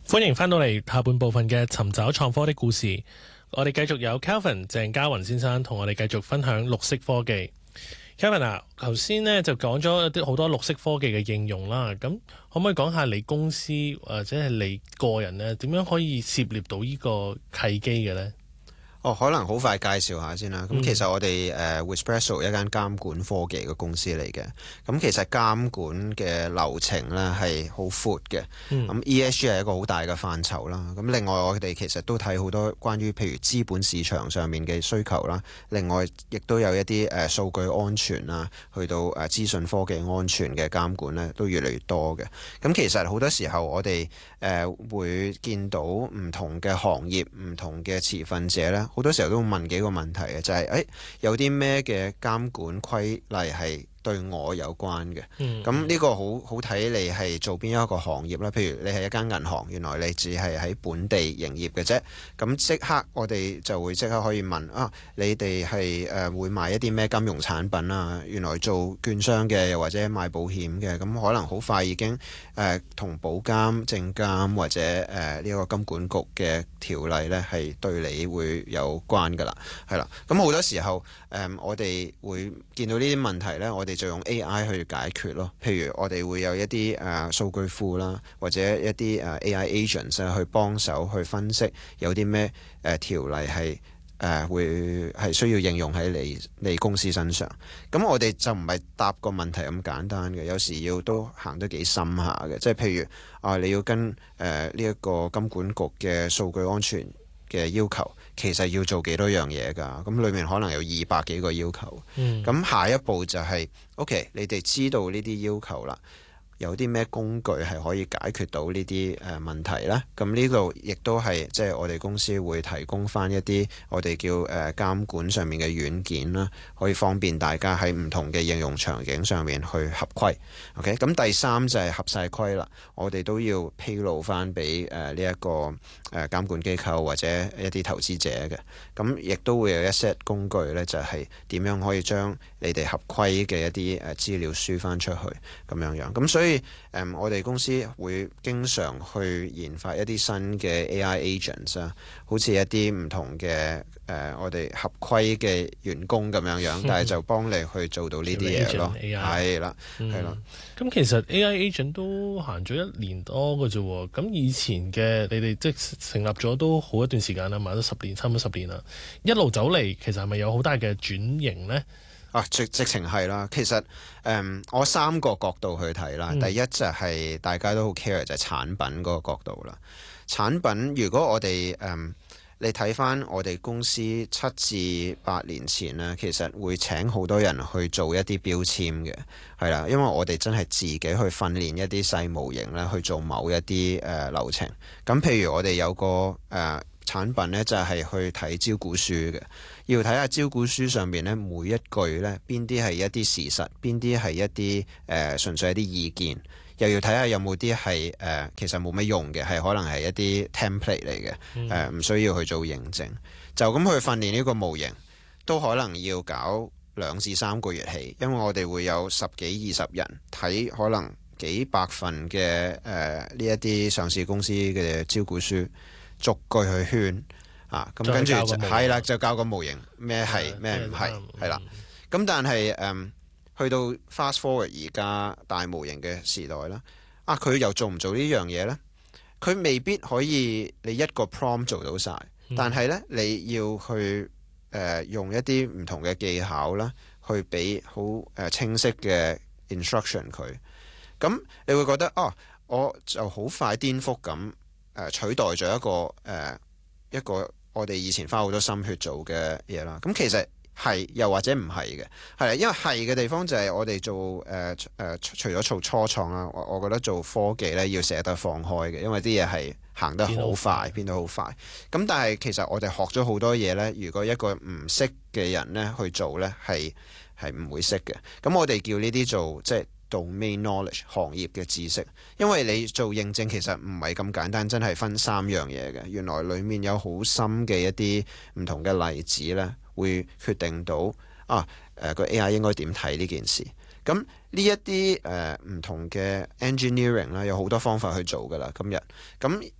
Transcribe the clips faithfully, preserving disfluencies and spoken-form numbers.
歡迎翻到嚟下半部分嘅尋找創科的故事，我哋繼續有 Kelvin 鄭家雲先生同我哋繼續分享綠色科技。Kelvin 啊，頭先呢就講咗啲好多綠色科技嘅應用啦，咁可唔可以講下你公司或者係你個人呢點樣可以涉獵到呢個契機嘅呢？ 哦，可能好快介紹下先啦。咁、嗯、其實我哋誒、uh, Wespresso 一間監管科技嘅公司嚟嘅。咁其實監管嘅流程咧係好闊嘅。咁、嗯、E S G 係一個好大嘅範疇啦。咁另外我哋其實都睇好多關於譬如資本市場上面嘅需求啦。另外亦都有一啲誒數據安全啊，去到誒資訊科技安全嘅監管咧，都越嚟越多嘅。咁其實好多時候我哋誒、呃、會見到唔同嘅行業、唔同嘅持份者咧。好多時候都會問幾個問題嘅，就係、是、誒有啲咩嘅監管規例係對我有關嘅。咁呢、嗯、個好好睇你係做邊一個行業啦。譬如你係一間銀行，原來你只係喺本地營業嘅啫。咁即刻我哋就會即刻可以問啊，你哋係誒會賣一啲咩金融產品啊？原來做券商嘅，又或者賣保險嘅，咁可能好快已經誒同、呃、保監、證監或者誒呢一個金管局嘅條例呢係對你會有關噶啦，係啦。咁好多時候誒、呃、我哋會見到呢啲問題呢，我哋就用 A I 去解決咯。譬如我哋會有一啲誒數據庫啦，或者一啲誒 A I agents 去幫手去分析有啲咩誒條例係誒、呃、會係需要應用喺你你公司身上。咁我哋就唔係答個問題咁簡單嘅，有時要都行得幾深下嘅。即係譬如啊，你要跟誒呢一個金管局嘅數據安全嘅要求，其實要做幾多樣嘢㗎？咁裏面可能有二百幾個要求。咁、嗯、下一步就係、是、OK，你哋知道呢啲要求啦，有啲咩工具係可以解決到呢啲誒問題呢？咁呢度亦都係即係我哋公司會提供翻一啲我哋叫誒監管上面嘅軟件啦，可以方便大家喺唔同嘅應用場景上面去合規。OK，咁第三就係合晒規啦，我哋都要披露翻俾誒呢一個誒監管機構或者一啲投資者嘅。咁亦都會有一 set 工具呢，就係點樣可以將你哋合規嘅一啲誒資料輸翻出去咁樣樣。咁所以誒、嗯，我哋公司會經常去研發一啲新嘅 A I agents 啊，好似一啲唔同嘅誒、呃，我哋合規嘅員工咁樣樣，但係就幫你去做到呢啲嘢咯。係啦，係啦。 咁其實 A I agent 都行咗一年多嘅啫。咁以前嘅你哋即係成立咗都好一段時間啦，買咗十年，差唔多十年啦。一路走嚟，其實係咪有好大嘅轉型呢？ 啊，直直情係啦。其實誒、嗯，我三個角度去睇啦。嗯、第一就係大家都好 care 就係產品嗰個角度啦。產品如果我哋誒、嗯，你睇翻我哋公司七至八年前呢，其實會請好多人去做一啲標籤嘅，係啦，因為我哋真係自己去訓練一啲細模型咧，去做某一啲誒、呃、流程。咁譬如我哋有個誒、呃、產品呢，就係、是、去睇招股書嘅。要睇下招股書上面咧，每一句咧，邊啲係一啲事實，邊啲係一啲誒、呃、純粹一啲意見，又要睇下有冇啲係誒其實冇乜用嘅，係可能係一啲 template 嚟嘅，誒、呃、唔需要去做認證。就咁去訓練呢個模型，都可能要搞兩至三個月起，因為我哋會有十幾二十人睇可能幾百份嘅誒呢一啲上市公司嘅招股書，逐句去圈。啊，咁跟住就係啦，就教個模型咩係咩唔係，係啦。咁但係誒、嗯，去到 fast forward 而家大模型嘅時代啦，啊，佢又做唔做呢樣嘢呢？佢未必可以你一個 prompt 做到晒，嗯、但係呢，你要去誒、呃、用一啲唔同嘅技巧啦，去俾好誒清晰嘅 instruction 佢。咁你會覺得哦，我就好快顛覆咁誒、呃、取代咗一個誒、呃、一個。我哋以前花好多心血做嘅嘢啦，咁其實係又或者唔係嘅，係啦，因為係嘅地方就係我哋做誒誒、呃呃，除咗做初創啦，我我覺得做科技咧要捨得放開嘅，因為啲嘢係行得好快，變得好快。咁但係其實我哋學咗好多嘢咧，如果一個唔識嘅人咧去做咧，係係唔會識嘅。咁我哋叫呢啲做即係。Domain knowledge 行業嘅知識，因為你做認證其實唔係咁簡單，真係分三樣嘢嘅。原來裡面有好深嘅一啲唔同嘅例子呢，會決定到啊誒個、呃、A I 應該點睇呢件事。咁呢一啲誒唔同嘅 engineering 啦，有好多方法去做噶啦。今日咁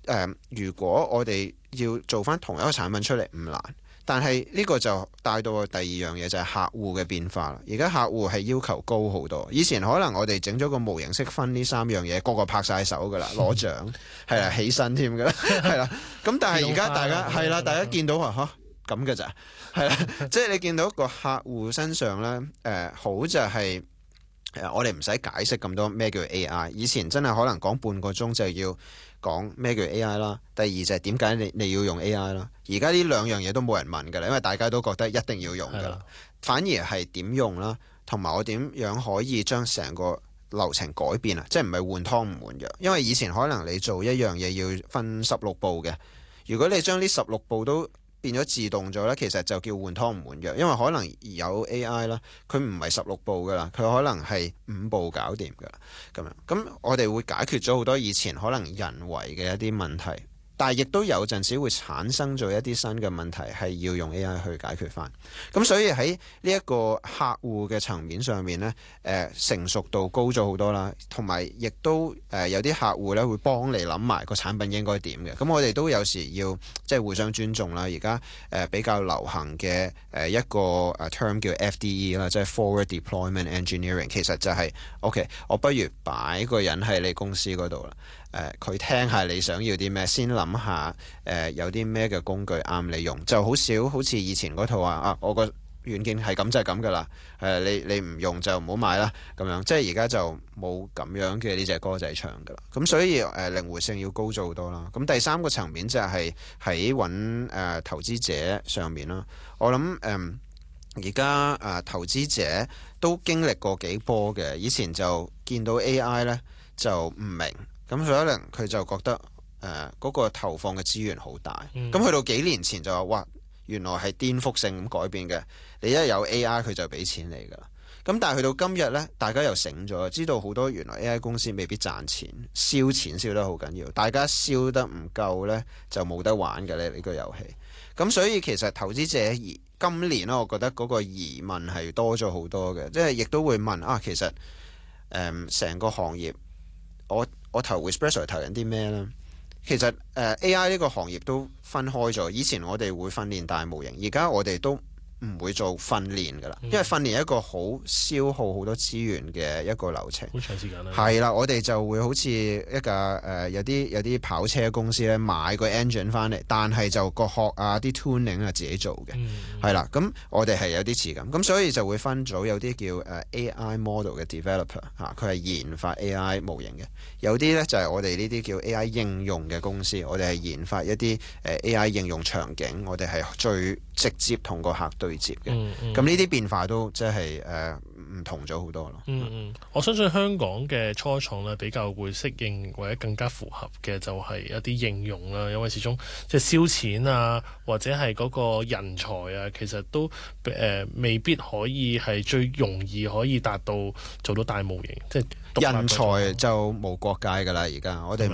呃，如果我哋要做翻同一個產品出嚟唔難，但係呢個就帶到第二樣嘢就係客戶嘅變化啦。而家客戶係要求高好多，以前可能我哋整咗個模型識分呢三樣嘢，個個拍晒手噶啦，攞獎係啦，起身添噶啦，係啦。咁但係而家大家係啦，大家見到話嚇咁嘅咋，係啦，即係你見到個客戶身上咧，誒、呃、好就係、是。誒，我哋唔使解釋咁多咩叫 A I。以前真係可能講半個鐘就要講咩叫 A I 啦。第二就係點解你你要用 A I 啦。而家呢兩樣嘢都冇人問㗎啦，因為大家都覺得一定要用㗎啦。的反而係點用啦，同埋我點樣可以將成個流程改變啊？即係唔係換湯唔換藥？因為以前可能你做一樣嘢要分十六步嘅，如果你將呢十六步都變咗自動咗咧，其實就叫換湯唔換藥，因為可能有 A I 啦，佢唔係十六步噶啦，佢可能係五步搞掂噶啦，咁樣咁我哋會解決咗好多以前可能人為嘅一啲問題，但係亦都有陣時會產生咗一啲新嘅問題，係要用 A I 去解決翻。咁所以喺呢一個客戶嘅層面上面呢，誒、呃、成熟度高咗好多啦，同埋亦都誒、呃、有啲客戶咧會幫你諗埋個產品應該點嘅。咁我哋都有時要即係互相尊重啦。而家誒比較流行嘅誒一個誒 term 叫 F D E 啦，即係 Forward Deployment Engineering， 其實就係、是、OK， 我不如擺個人喺你公司嗰度啦。誒佢、呃、聽下你想要啲咩，先諗下誒、呃、有啲咩嘅工具啱你用，就好少好似以前嗰套話啊，我個軟件係咁就係咁噶啦，誒、呃、你你唔用就唔好買啦咁樣，即係而家就冇咁樣嘅呢隻歌仔唱噶啦，咁所以誒、呃、靈活性要高咗好多啦。咁第三個層面就係喺揾誒投資者上面啦，我諗誒而家誒投資者都經歷過幾波嘅，以前就見到 A I 呢就唔明。咁可能佢就覺得誒嗰、呃嗰個投放嘅資源好大，咁去、嗯、到幾年前就話哇，原來係顛覆性咁改變嘅。你一有 A I 佢就俾錢你噶啦。咁但係去到今日呢，大家又醒咗，知道好多原來 A I 公司未必賺錢，燒錢燒得好緊要。大家燒得唔夠呢，就冇得玩嘅咧呢個遊戲。咁所以其實投資者而今年呢，我覺得嗰個疑問係多咗好多嘅，即係亦都會問啊，其實誒成、呃、個行業我。我投 Whispresso 投緊啲咩呢？其實誒、呃、A I 呢個行業都分開咗。以前我哋會訓練大模型，而家我哋都唔會做訓練噶啦，因為訓練一個好消耗好多資源嘅一個流程，好長時間啦。係啦，我哋就會好似一架誒、呃、有啲有啲跑車公司咧買個 engine 翻嚟，但係就個殼啊啲 tuning 啊自己做嘅，係啦、嗯。咁我哋係有啲似咁，咁所以就會分組，有啲叫誒 A I model 嘅 developer 嚇、啊，佢係研發 A I 模型嘅；有啲咧就係、是、我哋呢啲叫 A I 應用嘅公司，我哋係研發一啲誒 A I 應用場景，我哋係最直接同個客對接嘅，咁呢啲變化都即係誒唔同咗好多咯。 嗯嗯，我相信香港嘅初創咧比較會適應或者更加符合嘅就係一啲應用啦，因為始終即係燒錢啊，或者係嗰個人才啊，其實都誒、呃、未必可以係最容易可以達到做到大模型，即係人才就無國界㗎啦。而家我哋唔